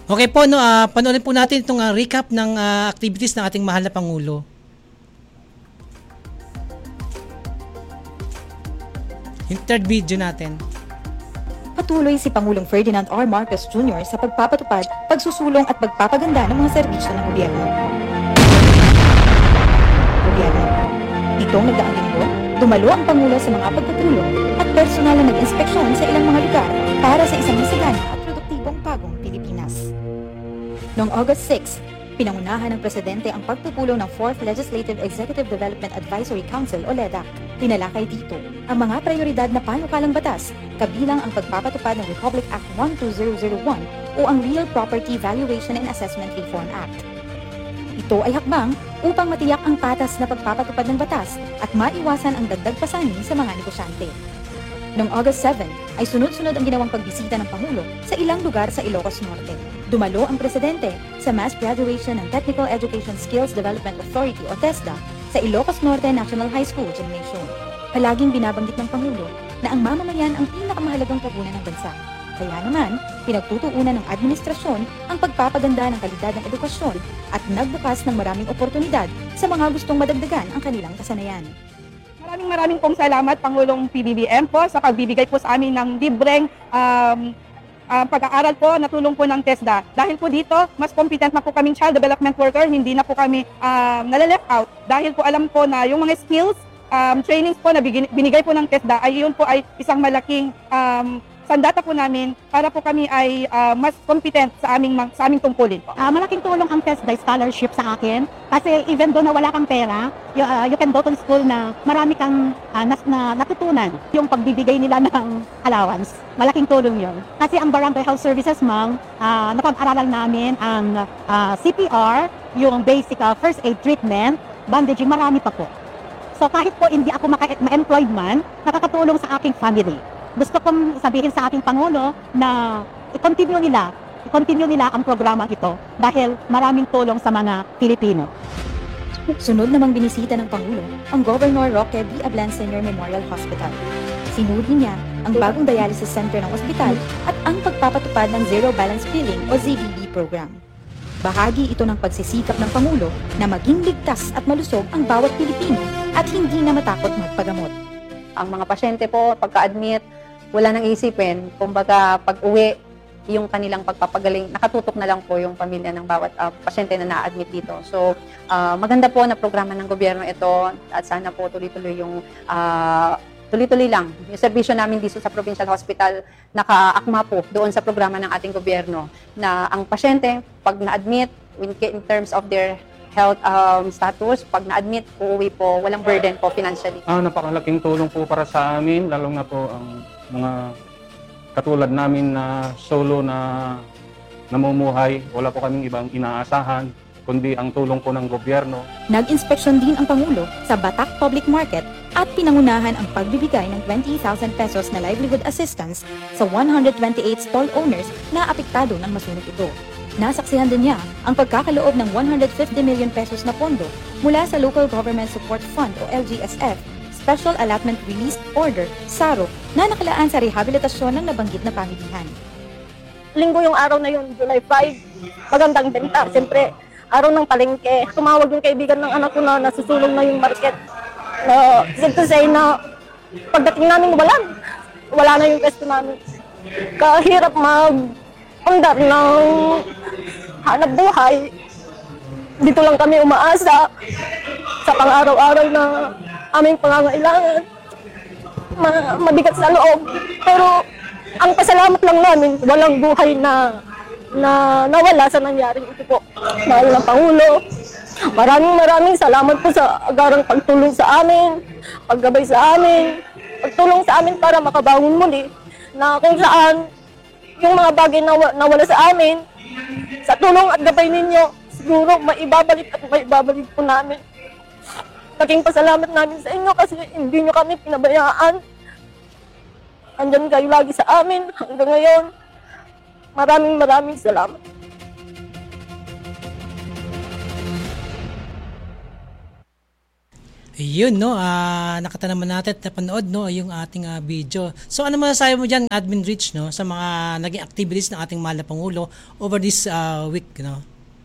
Okay po, no, panoorin po natin itong recap ng activities ng ating mahal na Pangulo. Yung third video natin. Patuloy si Pangulong Ferdinand R. Marcos Jr. sa pagpapatupad, pagsusulong at pagpapaganda ng mga serbisyo ng gobyerno. Itong nagdaang linggo, dumalo ang Pangulo sa mga pagpupulong at personal na nag-inspeksyon sa ilang mga lugar para sa isang masagana at produktibong bagong Pilipinas. Noong August 6, pinangunahan ng Presidente ang pagpupulong ng 4th Legislative Executive Development Advisory Council o LEDAC. Tinalakay dito ang mga prioridad na panukalang batas, kabilang ang pagpapatupad ng Republic Act 12001 o ang Real Property Valuation and Assessment Reform Act. Ito ay hakbang upang matiyak ang patas na pagpapatupad ng batas at maiwasan ang dagdag pasanin sa mga negosyante. Noong August 7 ay sunod-sunod ang ginawang pagbisita ng Pangulo sa ilang lugar sa Ilocos Norte. Dumalo ang Presidente sa Mass Graduation and Technical Education Skills Development Authority o TESDA sa Ilocos Norte National High School Gymnasium. Palaging binabanggit ng Pangulo na ang mamamayan ang pinakamahalagang puhunan ng bansa. Kaya naman, pinagtutuunan ng administrasyon ang pagpapaganda ng kalidad ng edukasyon at nagbukas ng maraming oportunidad sa mga gustong madagdagan ang kanilang kasanayan. Maraming pong salamat Pangulong PBBM po sa pagbibigay po sa amin ng libreng pag-aaral po na tulong po ng TESDA. Dahil po dito, mas competent na po kaming child development worker, hindi na po kami nalileft out. Dahil po alam po na yung mga skills, trainings po na binigay po ng TESDA ay yun po ay isang malaking sandata po namin para po kami ay mas competent sa aming tungkulin po. Malaking tulong ang TESDA scholarship sa akin kasi even though na wala kang pera, you can go to school na marami kang natutunan. Yung pagbibigay nila ng allowance, malaking tulong yun. Kasi ang Barangay Health Services, ma'am, napag-aralan namin ang CPR, yung basic first aid treatment, bandaging, marami pa po. So kahit po hindi ako ma-employed man, nakakatulong sa aking family. Gusto kong sabihin sa ating Pangulo na i-continue nila ang programang ito dahil maraming tulong sa mga Pilipino. Sunod namang binisita ng Pangulo ang Governor Roque B. Ablan Sr. Memorial Hospital. Sinuri niya ang bagong dialysis center ng ospital at ang pagpapatupad ng Zero Balance Billing o ZBB program. Bahagi ito ng pagsisikap ng Pangulo na maging ligtas at malusog ang bawat Pilipino at hindi na matakot magpagamot. Ang mga pasyente po, pagka-admit, wala nang isipin. Kumbaga, pag-uwi, yung kanilang pagpapagaling, nakatutok na lang po yung pamilya ng bawat pasyente na na-admit dito. So, maganda po na programa ng gobyerno ito at sana po tuloy-tuloy lang. Yung serbisyo namin dito sa Provincial Hospital, nakaakma po doon sa programa ng ating gobyerno na ang pasyente, pag na-admit, in terms of their health status, pag na-admit, uuwi po, walang burden po financially. Napakalaking tulong po para sa amin, lalong na po ang mga katulad namin na solo na namumuhay. Wala po kaming ibang inaasahan, kundi ang tulong po ng gobyerno. Nag-inspeksyon din ang Pangulo sa Batak Public Market at pinangunahan ang pagbibigay ng 20,000 pesos na livelihood assistance sa 128 stall owners na apektado ng masunog ito. Nasaksihan din niya ang pagkakaloob ng 150 million pesos na pondo mula sa Local Government Support Fund o LGSF, Special Allotment Release Order, SARO, na nakalaan sa rehabilitasyon ng nabanggit na pamilihan. Linggo yung araw na yun, July 5, magandang benta. Siyempre, araw ng palengke. Tumawag yung kaibigan ng anak ko na nasusulong na yung market. Said to say na pagdating namin wala na yung pwesto namin. Kahirap mag-andar ng hanap buhay. Dito lang kami umaasa sa pang-araw-araw na aming pangangailangan. Mabigat sa loob. Pero ang pasalamat lang namin, walang buhay na nawala sa nangyaring ito po. Mahal na Pangulo, maraming salamat po sa agarang pagtulong sa amin, paggabay sa amin, pagtulong sa amin para makabangon muli na kung saan yung mga bagay na nawala sa amin, sa tulong at gabay ninyo, siguro maibabalik po namin. Naging pasalamat namin sa inyo kasi hindi nyo kami pinabayaan. Andyan kayo lagi sa amin hanggang ngayon. Maraming salamat. Yun, no, nakita naman natin at napanood, no, yung ating video. So ano masasabi mo dyan, Admin Rich, no, sa mga naging activities ng ating mahal na Pangulo over this week, no?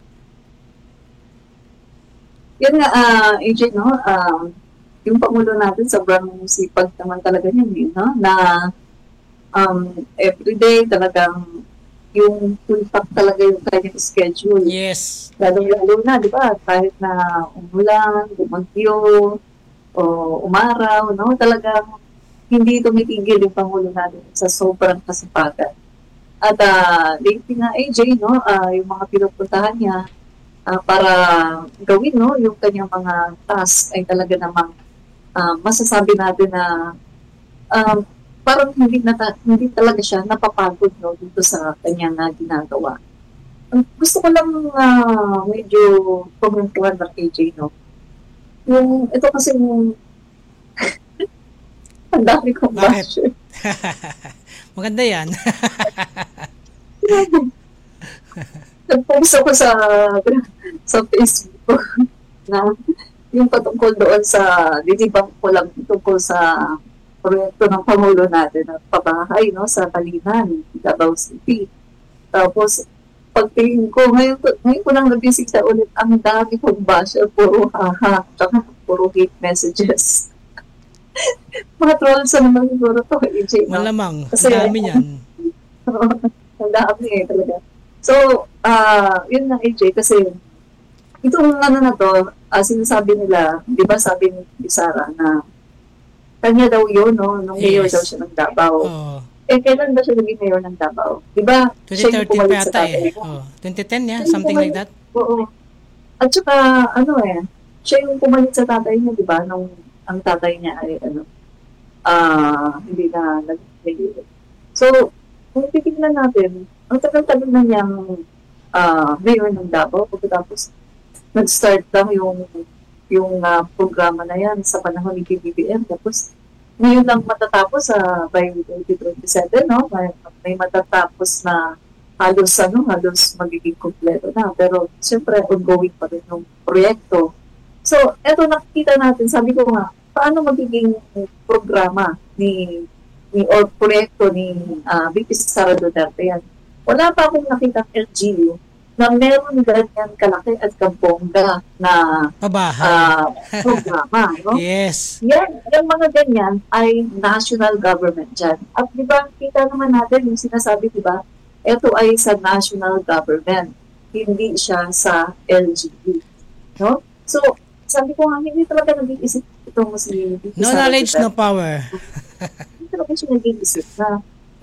Yun nga, AJ, no, yung Pangulo natin, sobrang sipag naman talaga niya, no, na everyday talagang yung full pack talaga yung kanyang schedule. Yes. Lalo na, di ba, kahit na umulan, bumagyo, o umaraw, no, talagang hindi tumitigil yung Pangulo natin sa sobrang kasipagan. At lately nga, AJ, no, yung mga pinupuntahan niya para gawin, no, yung kanyang mga task ay talaga namang masasabi natin na parang hindi talaga siya napapagod, no, dito sa kanyang ginagawa. Gusto ko lang medyo komentuhan ng AJ, no. Yung, ito kasi yung ang dami kong basher. Maganda yan. Nag-post ako sa Facebook na yung patungkol doon sa dinibang ko lang tungkol sa proyekto ng Pangulo natin at pabahay, no, sa Balinan, Davao City. Tapos, pagtingin ko, ngayon ko lang nabisita ulit, ang dami kong basher, puro haha, tsaka puro hate messages. Mga trolls naman siguro to, AJ. No? Malamang, kasi, ang dami yan. Ang dami talaga. So, yun na, AJ, kasi itong na to, sinasabi nila, di ba sabi ni Sarah na kanya daw yun, no? Nung mayor daw siya ng Davao. Kailan ba siya naging mayor ng Davao? Di ba? 2013 pa yata eh. 2010 yeah, something like that. Oo. At saka, siya yung pumalit sa tatay niya, di ba? Nung ang tatay niya ay, hindi na nag-mayor. So, kung titignan natin, ang tagal-tagal na niyang mayor ng Davao, pagkatapos nag-start lang yung programa na yan sa panahon ni PBBM. Tapos, ngayon lang matatapos by 2027, no? May matatapos na halos magiging kompleto na. Pero, siyempre, ongoing pa rin yung proyekto. So, eto nakikita natin, sabi ko nga, paano magiging programa or proyekto ni VP Sara Duterte yan. Wala pa akong nakita LGU na meron ganyan kalaki at kabongga na programa. No? Yes. Yung mga ganyan ay national government dyan. At di ba, kita naman natin yung sinasabi, di ba, ito ay sa national government. Hindi siya sa LGU. No? So, sabi ko nga, hindi talaga nag-iisip itong si no knowledge, no power. Hindi talaga siya nag-iisip na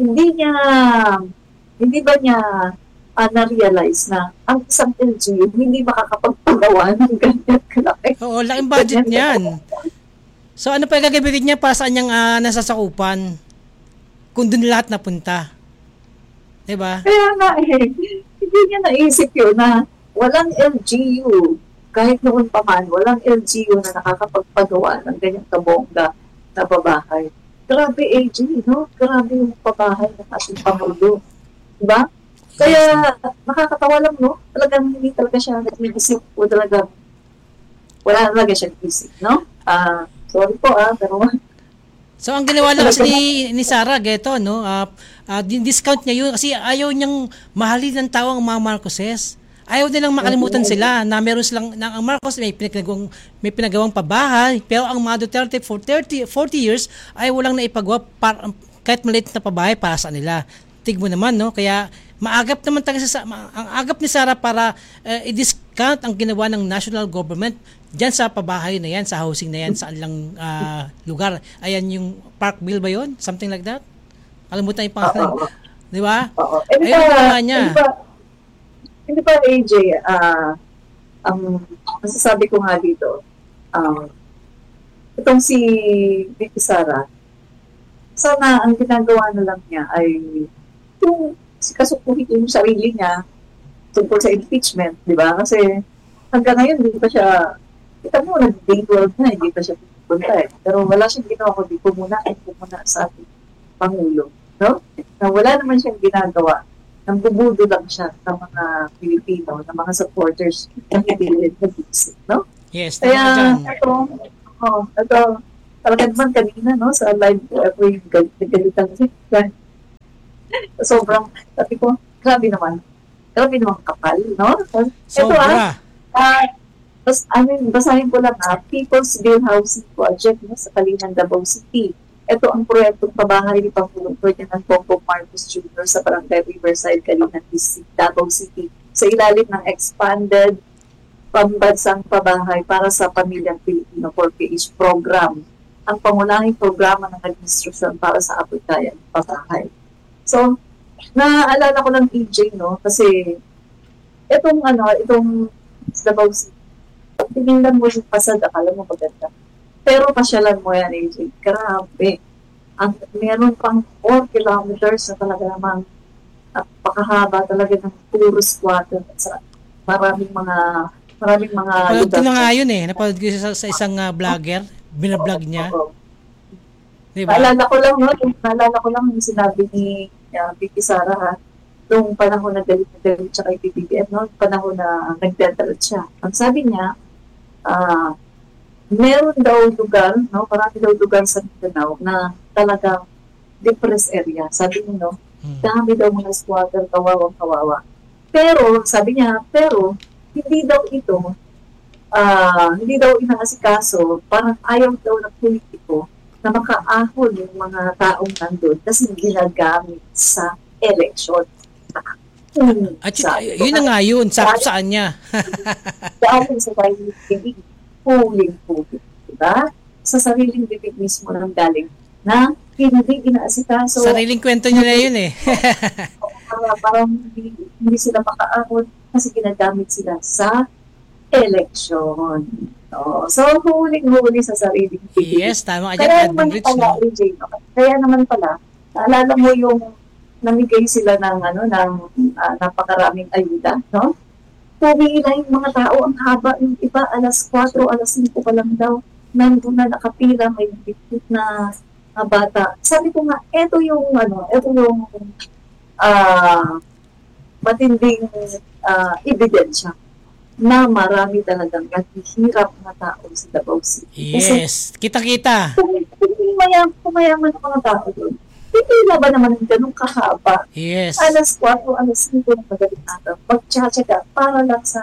hindi ba niya na-realize na ang isang LGU hindi makakapagpagawa ng ganyan kalaki. Oo, laking budget niyan. So ano pa yung gagawin niya para saan niyang nasasakupan kung doon lahat napunta? Diba? Kaya nga hindi niya naisip yun na walang LGU, kahit noon pa man, walang LGU na nakakapagpagawa ng ganyang kabongga na pabahay. Grabe, AJ, no? Grabe yung pabahay ng ating Pangulo. Diba? Kaya, nakakatawa lang, no? Talagang hindi talaga siya nag-iisip o talagang wala talaga siya nag-iisip, no? Sorry po, pero... So, ang ginawa lang kasi ni Sarah, geto, no? Discount niya yun kasi ayaw niyang mahalin ng tao ang mga Marcoses. Ayaw nilang makalimutan sila na meron silang, na ang Marcos may pinagawang pabahay, pero ang mga Duterte for 40 years ay walang naipagawa kahit maliit na pabahay para sa nila. Tigmo naman, no? Kaya maagap naman talaga ang agap ni Sarah para i-discount ang ginawa ng national government diyan sa pabahay na yan, sa housing na yan, sa lang lugar. Ayan yung Parkville ba yun? Something like that? Kalimutan yung pangalan. Di ba? Ayun ang ginawa niya. Hindi ba, AJ, ang masasabi ko nga dito, itong si Vicky Sara, sana ang ginagawa na lang niya ay yung kasukuhin yung sarili niya tungkol sa impeachment, di ba? Kasi hanggang ngayon, hindi pa siya, kita mo, nag-day 12 na, hindi pa siya pupunta eh. Pero wala siyang ginawa ko, di pumuna sa ating Pangulo. No? Na wala naman siyang ginagawa. Nambubudo lang siya ng mga Pilipino, ng mga supporters ng hindi nag-iisip, no? Yes, kaya ito, talaga naman kanina, no, sa live ko, ako yung galitan kasi. Sobrang, sabi ko, grabe naman kapal, no? Sobra. Basahin ko lang People's Bill Housing Project no, sa Kalinan, Davao City. Ito ang proyektong pabahay ni Pangulong Ferdinand Bongbong Marcos Jr. sa Barangay Riverside, Kalinan District, Davao City sa ilalim ng expanded pambansang pabahay para sa pamilyang Pilipino for PH program. Ang pangunahing programa ng administrasyon para sa apitayan pabahay. So, naalala ko lang EJ, no? Kasi itong Davao City, tingnan mo yung pasad, akala mo maganda. Pero pasyalan mo yan, AJ. Grabe. Meron pang 4 kilometers na talaga namang napakahaba talaga ng puro squatter at sa maraming mga Napanood ko na nga yun Napanood ko sa isang vlogger. Binablog niya. Diba? Naalala ko lang yung sinabi ni Vicky Sara noong panahon na galit siya kay PBBM, noong panahon na nagdadalat siya. Ang sabi niya, meron daw lugar, no, marami daw lugar sa Mindanao na talagang depressed area. Sabi niya, no, dami daw mga squatter, kawawa. Pero, sabi niya, hindi daw inaasikaso, parang ayaw daw ng politiko na makaahon yung mga taong nandun kasi ginagamit sa election. At yun na nga yun, saan niya. Dahil sa sariling bibig, huling. Diba? Sa sariling bibig mismo nang galing na hindi inaasikaso. Sariling kwento niya na yun parang hindi sila makaahon kasi ginagamit sila sa election. So, huling-huli sa sariling bibig. Yes, tama ka dyan, Admin Rich. Kaya naman pala, naalala mo yung namigay sila ng napakaraming ayuda, no? Pumila yung mga tao, ang haba, yung iba, alas 4, alas 5 pa lang daw, nandun na nakapila, may bitbit na bata. Sabi ko nga, ito yung matinding ebidensya na marami talagang naghihirap na tao sa Davao City. Yes, kita-kita. Kumayaman ang mga tao doon. Pipila ba naman ng ganun kahaba? Yes. Alas 4, alas 5 ng magaling natin. Magtsatsaga para lang sa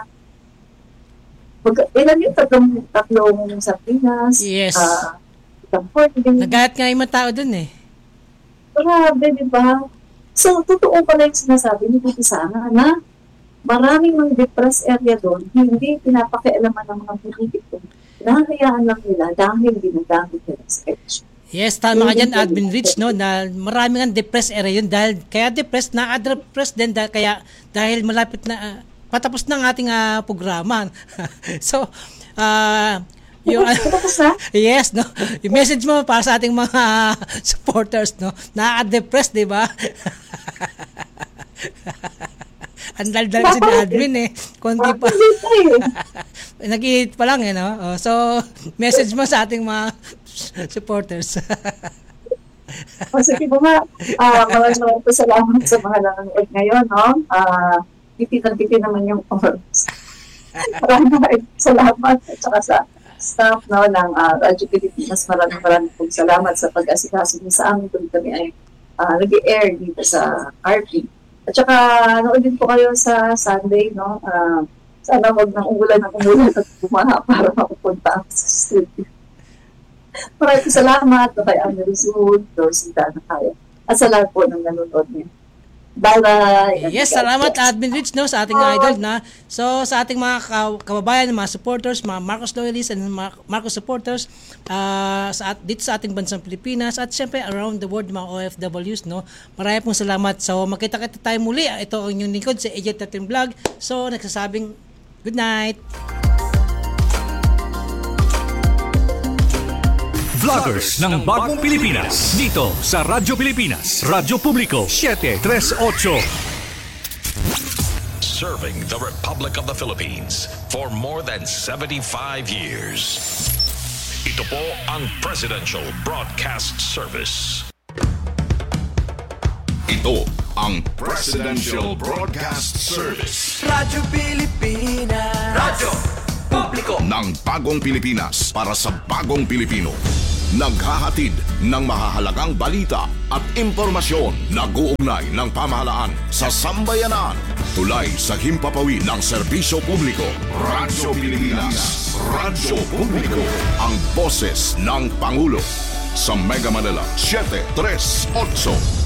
ilan yung tatlong sardinas. Yes. Nagahat nga yung mga tao dun Grabe, di ba? So, totoo pala yung sinasabi ni Vicky Sara na maraming mga depressed area doon, hindi pinapakialaman ng mga politiko. Nahayaan lang nila dahil ginagamit nila sa election. Yes, tama ka dyan, Admin Rich, no, na maraming ang depressed area yun dahil kaya depressed na depressed din dahil malapit na patapos na ang ating programa. So, yung yes, no. Yung message mo para sa ating mga supporters, no, na-depressed, di ba? Ang daldal si Admin konti pa. Nag-i-hit pa lang no. So, message mo sa ating mga supporters. Sige po nga, maraming salamat sa mga nanonood ngayon, no? Tipitan naman yung oras. Maraming salamat at saka sa staff ng Radyo Pilipinas. Maraming pong salamat sa pag-asikaso niyo sa amin kung kami ay nag-i-air dito sa RP. At saka noodin po kayo sa Sunday, no? Sana wag nang umulan at bumaha para mapupunta sa studio. Maraming salamat kay Amir Rizul, Dorsita na kaya. At sa lahat po ng nanonood niyo. Bye-bye! Yes, salamat Admin Rich, no, sa ating idol na. So, sa ating mga kababayan, mga supporters, mga Marcos loyalists and Marcos supporters dito sa ating bansang Pilipinas at syempre around the world, mga OFWs, no. Maraming pong salamat. So, magkita-kita tayo muli. Ito ang inyong lingkod sa AJ13 Vlog. So, nagsasabing good night! Vloggers ng Bagong Pilipinas dito sa Radyo Pilipinas, Radyo Publiko 738. Serving the Republic of the Philippines for more than 75 years. Ito po ang Presidential Broadcast Service. Ito ang Presidential Broadcast Service. Radyo Pilipinas. Radyo publiko ng bagong Pilipinas para sa bagong Pilipino. Naghahatid ng mahahalagang balita at impormasyon na guugnay ng pamahalaan sa sambayanan. Tulay sa himpapawid ng serbisyo publiko. Radyo Pilipinas. Radyo Publiko. Ang boses ng Pangulo. Sa Mega Manila, 738.